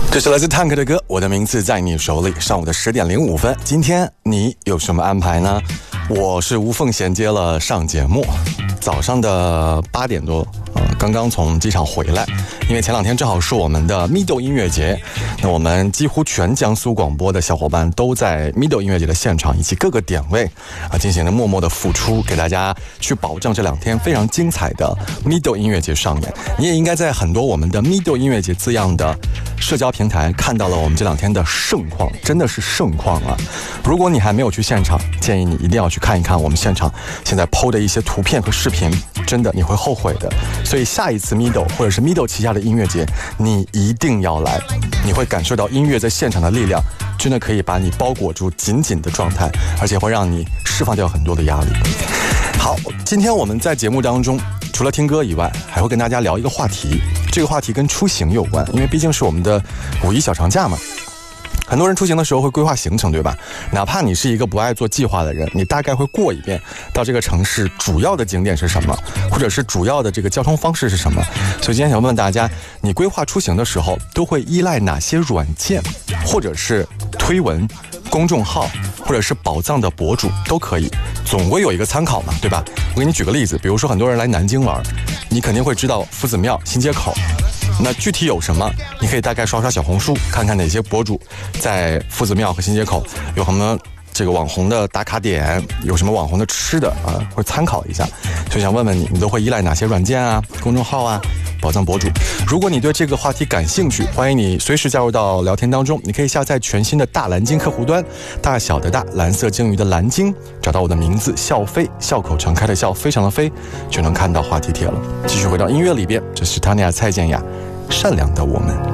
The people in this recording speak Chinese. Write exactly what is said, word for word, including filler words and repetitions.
这是来自 Tank 的歌，我的名字在你手里。上午的十点零五分，今天你有什么安排呢？我是无缝衔接了上节目，早上的八点多，呃，刚刚从机场回来，因为前两天正好是我们的 Mido 音乐节，那我们几乎全江苏广播的小伙伴都在 Mido 音乐节的现场以及各个点位啊，进行了默默的付出，给大家去保证这两天非常精彩的 Mido 音乐节上演。你也应该在很多我们的 Mido 音乐节字样的社交平台看到了我们这两天的盛况，真的是盛况啊！如果你还没有去现场，建议你一定要去看一看我们现场现在 P O 的一些图片和视频，真的你会后悔的。所以下一次 Mido 或者是 Mido 旗下的音乐节，你一定要来，你会感受到音乐在现场的力量，真的可以把你包裹住紧紧的状态，而且会让你释放掉很多的压力。好，今天我们在节目当中除了听歌以外，还会跟大家聊一个话题，这个话题跟出行有关，因为毕竟是我们的五一小长假嘛。很多人出行的时候会规划行程，对吧？哪怕你是一个不爱做计划的人，你大概会过一遍到这个城市主要的景点是什么，或者是主要的这个交通方式是什么。所以今天想问问大家，你规划出行的时候都会依赖哪些软件，或者是推文、公众号，或者是宝藏的博主都可以，总归有一个参考嘛，对吧？我给你举个例子，比如说很多人来南京玩，你肯定会知道夫子庙、新街口，那具体有什么，你可以大概刷刷小红书，看看哪些博主在夫子庙和新街口有什么这个网红的打卡点，有什么网红的吃的啊，会参考一下。所以想问问你，你都会依赖哪些软件啊、公众号啊、宝藏博主？如果你对这个话题感兴趣，欢迎你随时加入到聊天当中。你可以下载全新的大蓝鲸客户端，大小的大，蓝色鲸鱼的蓝鲸，找到我的名字笑飞，笑口常开的笑，非常的飞，就能看到话题帖了。继续回到音乐里边，这是 Tanya 蔡健雅，善良的我们。